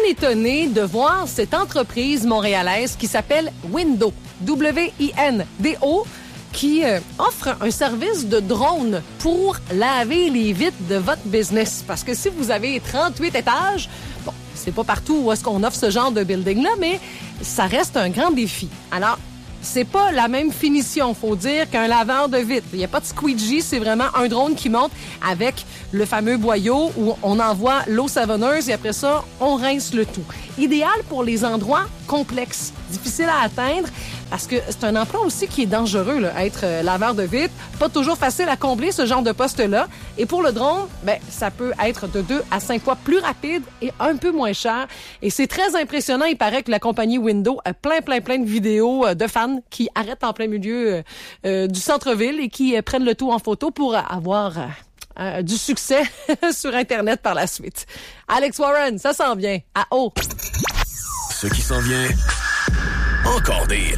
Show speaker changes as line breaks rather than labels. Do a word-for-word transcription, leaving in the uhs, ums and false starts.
étonné de voir cette entreprise montréalaise qui s'appelle Windo, W I N D O, qui euh, offre un service de drone pour laver les vitres de votre business. Parce que si vous avez trente-huit étages, bon, c'est pas partout où est-ce qu'on offre ce genre de building-là, mais ça reste un grand défi. Alors, c'est pas la même finition, faut dire, qu'un laveur de vitres. Il n'y a pas de squeegee, c'est vraiment un drone qui monte avec le fameux boyau où on envoie l'eau savonneuse et après ça, on rince le tout. Idéal pour les endroits complexes, difficiles à atteindre, parce que c'est un emploi aussi qui est dangereux, là, être euh, laveur de vitres. Pas toujours facile à combler ce genre de poste-là. Et pour le drone, ben, ça peut être de deux à cinq fois plus rapide et un peu moins cher. Et c'est très impressionnant. Il paraît que la compagnie Windo a plein, plein, plein de vidéos euh, de fans qui arrêtent en plein milieu euh, euh, du centre-ville et qui euh, prennent le tout en photo pour euh, avoir euh, euh, du succès sur Internet par la suite. Alex Warren, ça s'en vient. À haut.
Ce qui s'en vient, encore des hits.